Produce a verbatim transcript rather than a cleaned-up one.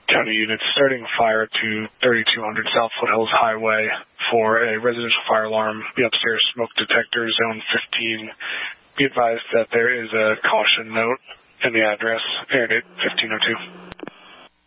County units starting fire to thirty-two hundred South Foothills Highway for a residential fire alarm. The upstairs smoke detector, zone fifteen. Be advised that there is a caution note in the address, air date fifteen oh two.